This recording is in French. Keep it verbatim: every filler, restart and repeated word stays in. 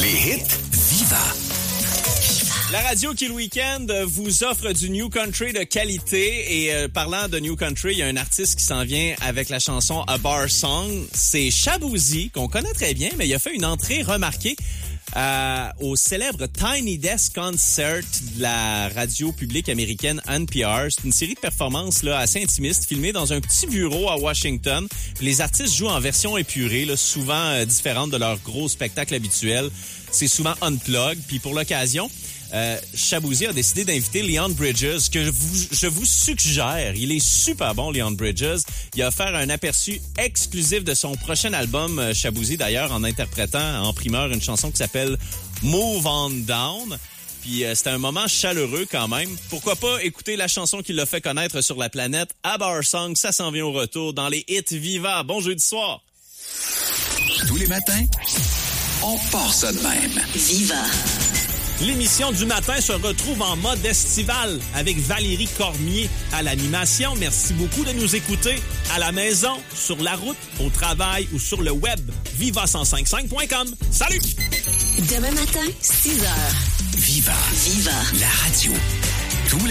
Les hits Viva. La radio qui, le week-end, vous offre du New Country de qualité. Et euh, parlant de New Country, il y a un artiste qui s'en vient avec la chanson A Bar Song. C'est Shaboozey, qu'on connaît très bien, mais il a fait une entrée remarquée euh, au célèbre Tiny Desk Concert de la radio publique américaine N P R. C'est une série de performances là, assez intimistes, filmées dans un petit bureau à Washington. Puis les artistes jouent en version épurée, là, souvent euh, différente de leur gros spectacle habituel. C'est souvent unplugged. Puis pour l'occasion, Euh, Shaboozey a décidé d'inviter Leon Bridges, que je vous, je vous suggère. Il est super bon, Leon Bridges. Il a offert un aperçu exclusif de son prochain album, euh, Shaboozey d'ailleurs, en interprétant en primeur une chanson qui s'appelle Move On Down. Puis euh, c'était un moment chaleureux quand même. Pourquoi pas écouter la chanson qui l'a fait connaître sur la planète, A Bar Song, ça s'en vient au retour dans les hits Viva. Bon jeudi soir! Tous les matins, on part ça de même. Viva. L'émission du matin se retrouve en mode estival avec Valérie Cormier à l'animation. Merci beaucoup de nous écouter à la maison, sur la route, au travail ou sur le web. viva cent cinq cinq point com. Salut! Demain matin, six heures. Viva. Viva. La radio. Tous les